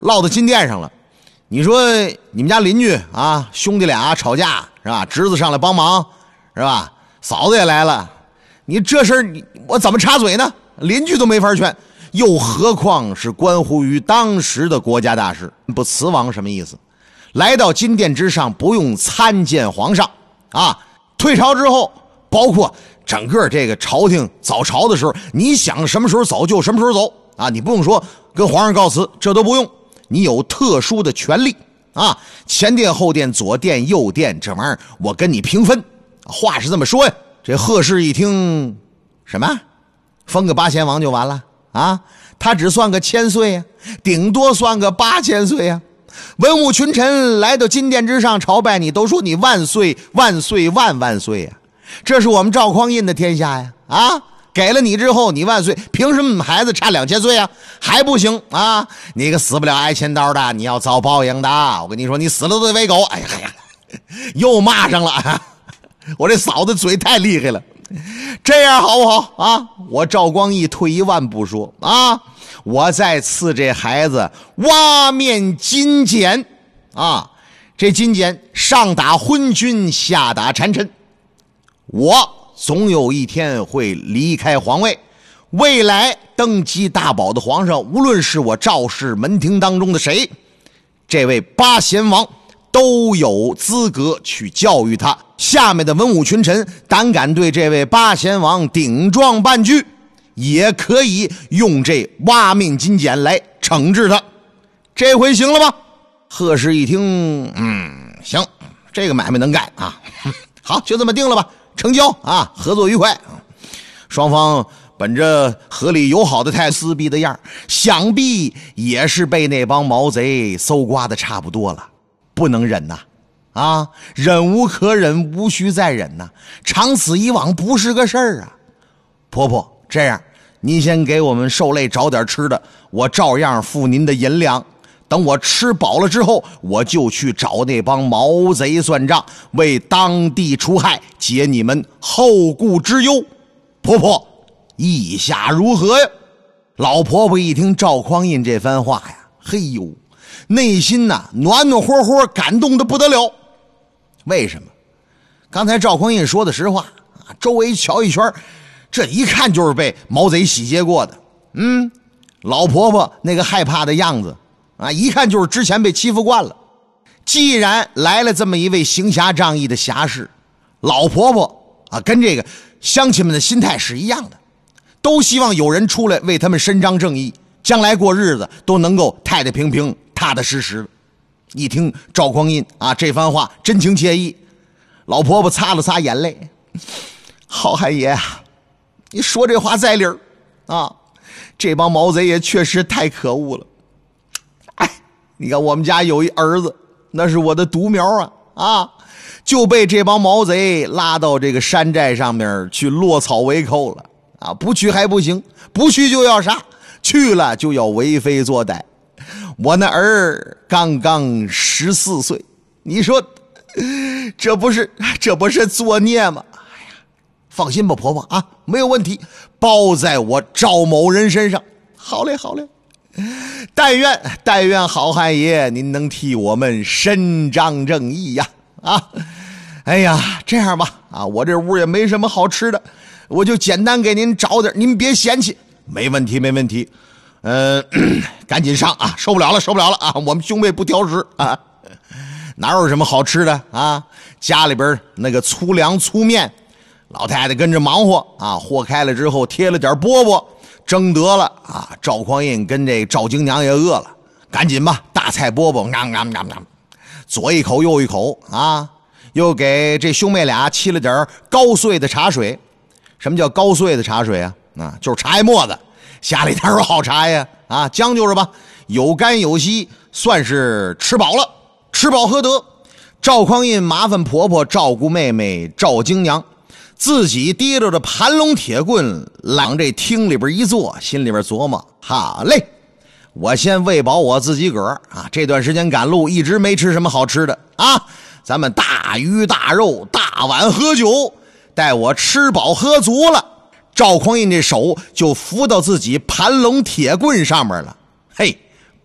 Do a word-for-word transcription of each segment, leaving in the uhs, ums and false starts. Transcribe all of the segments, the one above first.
落到金殿上了。你说你们家邻居啊，兄弟俩吵架是吧？侄子上来帮忙是吧？嫂子也来了，你这事儿你我怎么插嘴呢？邻居都没法劝，又何况是关乎于当时的国家大事。不辞王什么意思？来到金殿之上，不用参见皇上啊。退朝之后，包括整个这个朝廷早朝的时候，你想什么时候走就什么时候走啊，你不用说跟皇上告辞，这都不用，你有特殊的权利啊。前殿后殿左殿右殿，这玩意儿我跟你平分，话是这么说呀。这贺氏一听，什么封个八贤王就完了啊？他只算个千岁呀、啊，顶多算个八千岁呀、啊。文武群臣来到金殿之上朝拜你，都说你万岁万岁万万岁呀、啊！这是我们赵匡胤的天下呀！啊，给了你之后你万岁，凭什么孩子差两千岁啊？还不行啊！你个死不了挨千刀的，你要遭报应的！我跟你说，你死了都得喂狗！哎呀呀，又骂上了！我这嫂子嘴太厉害了，这样好不好啊？我赵光义退一万步说啊！我再赐这孩子挖面金简啊，这金简上打昏君，下打谗臣。我总有一天会离开皇位，未来登基大宝的皇上，无论是我赵氏门庭当中的谁，这位八贤王都有资格去教育他。下面的文武群臣胆敢对这位八贤王顶撞半句，也可以用这挖命金简来惩治他。这回行了吧？贺氏一听，嗯，行，这个买卖能干啊，好，就这么定了吧，成交啊，合作愉快。双方本着合理友好的态度撕逼的样，想必也是被那帮毛贼搜刮的差不多了，不能忍呐！啊，忍无可忍，无需再忍呐！长此以往不是个事儿啊！婆婆，这样，您先给我们受累找点吃的，我照样付您的银两。等我吃饱了之后，我就去找那帮毛贼算账，为当地除害，解你们后顾之忧。婆婆，意下如何呀？老婆婆一听赵匡胤这番话呀，嘿呦，内心呐、啊、暖暖和和，感动的不得了。为什么？刚才赵匡胤说的实话啊，周围瞧一圈，这一看就是被毛贼洗劫过的。嗯，老婆婆那个害怕的样子啊，一看就是之前被欺负惯了。既然来了这么一位行侠仗义的侠士，老婆婆啊，跟这个乡亲们的心态是一样的，都希望有人出来为他们伸张正义，将来过日子都能够太太平平、踏踏实实。一听赵匡胤啊这番话，真情切意，老婆婆擦了擦眼泪，好汉爷啊，你说这话在理儿啊，这帮毛贼也确实太可恶了。哎，你看我们家有一儿子，那是我的独苗啊啊，就被这帮毛贼拉到这个山寨上面去落草为寇了啊！不去还不行，不去就要杀，去了就要为非作歹。我那儿刚刚十四岁，你说这不是这不是作孽吗？哎呀，放心吧，婆婆啊，没有问题，包在我赵某人身上。好嘞，好嘞，但愿但愿好汉爷您能替我们伸张正义呀！啊，哎呀，这样吧，啊，我这屋也没什么好吃的，我就简单给您找点，您别嫌弃。没问题，没问题。呃，赶紧上啊！受不了了，受不了了啊！我们兄妹不挑食啊，哪有什么好吃的啊？家里边那个粗粮粗面，老太太跟着忙活啊，和开了之后贴了点饽饽，蒸得了啊！赵匡胤跟这赵京娘也饿了，赶紧吧，大菜饽饽，啊啊啊啊，左一口右一口啊，又给这兄妹俩沏了点高碎的茶水。什么叫高碎的茶水啊？啊，就是茶叶沫子。家里哪有好茶呀？啊，将就着吧，有干有稀，算是吃饱了，吃饱喝得。赵匡胤麻烦婆婆照顾妹妹赵京娘，自己提溜着盘龙铁棍往这厅里边一坐，心里边琢磨：好嘞，我先喂饱我自己个儿啊！这段时间赶路一直没吃什么好吃的啊，咱们大鱼大肉，大碗喝酒，待我吃饱喝足了。赵匡胤这手就扶到自己盘龙铁棍上面了，嘿，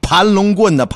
盘龙棍的